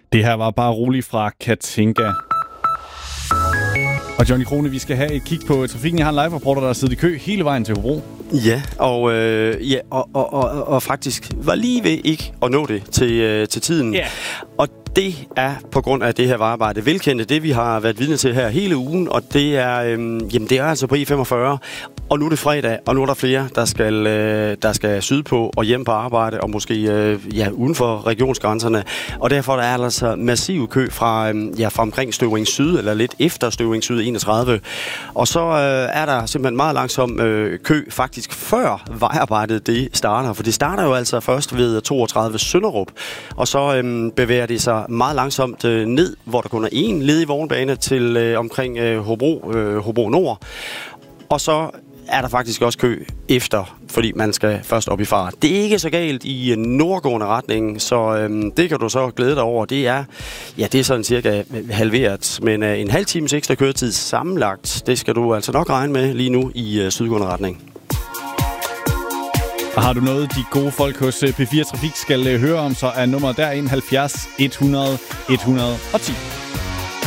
Det her var bare roligt fra Katinka. Og Johnny Krone, vi skal have et kig på trafikken. Jeg har en live-reporter, der har siddet i kø hele vejen til Hobro. Ja, og faktisk var lige ved ikke at nå det til tiden. Yeah. Og det er på grund af det her vejarbejde velkendte, det vi har været vidne til her hele ugen, og det er, det er altså på E45. Og nu er det fredag, og nu er der flere, der skal sydpå og hjem på arbejde, og måske uden for regionsgrænserne. Og derfor er der altså massiv kø fra omkring Støvring Syd, eller lidt efter Støvring Syd 31. Og så er der simpelthen meget langsom kø, faktisk før vejarbejdet det starter. For det starter jo altså først ved 32 Sønderup, og så bevæger det sig meget langsomt ned, hvor der kun er én ledig vognbane til omkring Hobro Nord. Og så er der faktisk også kø efter, fordi man skal først op i fart. Det er ikke så galt i nordgående retning, så det kan du så glæde dig over. Det er sådan cirka halveret, men en halv times ekstra køretid sammenlagt, det skal du altså nok regne med lige nu i sydgående retning. Og har du noget, de gode folk hos P4 Trafik skal høre om, så er nummeret derind 70 100 110.